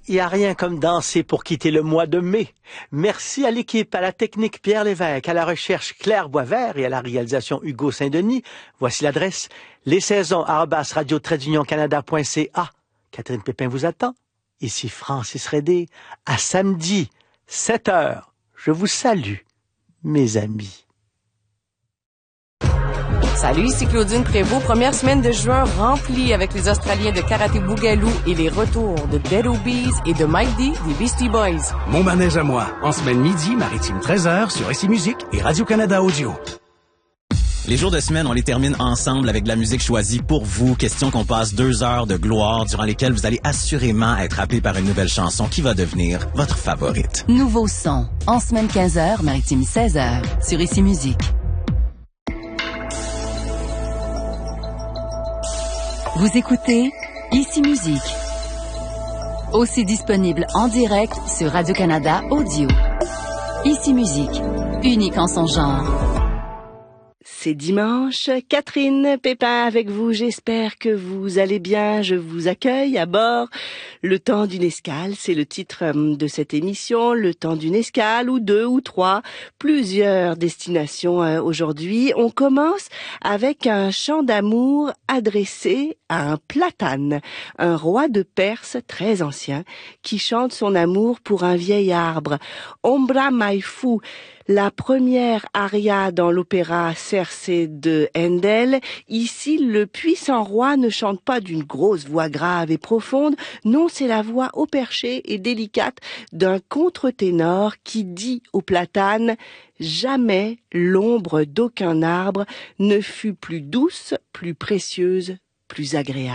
Il n'y a rien comme danser pour quitter le mois de mai. Merci à l'équipe, à la technique Pierre Lévesque, à la recherche Claire Boisvert et à la réalisation Hugo Saint-Denis. Voici l'adresse lessaisons@radio-canada.ca. Catherine Pépin vous attend. Ici Francis Redé. À samedi, 7h. Je vous salue, mes amis. Salut, ici Claudine Prévost. Première semaine de juin remplie avec les Australiens de Karaté Bougalou et les retours de Dead Obies et de Mike D des Beastie Boys. Mon manège à moi, en semaine midi, Maritime 13h sur SC Musique et Radio-Canada Audio. Les jours de semaine, on les termine ensemble avec de la musique choisie pour vous. Question qu'on passe 2 heures de gloire durant lesquelles vous allez assurément être happé par une nouvelle chanson qui va devenir votre favorite. Nouveau son, en semaine 15h, Maritime 16h sur SC Musique. Vous écoutez Ici Musique. Aussi disponible en direct sur Radio-Canada Audio. Ici Musique, unique en son genre. C'est dimanche, Catherine Pépin avec vous, j'espère que vous allez bien, je vous accueille à bord. Le temps d'une escale, c'est le titre de cette émission, le temps d'une escale ou 2 ou 3, plusieurs destinations aujourd'hui. On commence avec un chant d'amour adressé à un platane, un roi de Perse très ancien qui chante son amour pour un vieil arbre. Ombra Maifu, la première aria dans l'opéra Circé de Handel. Ici, le puissant roi ne chante pas d'une grosse voix grave et profonde. Non, c'est la voix haut perchée et délicate d'un contre-ténor qui dit au platane « Jamais l'ombre d'aucun arbre ne fut plus douce, plus précieuse, plus agréable ».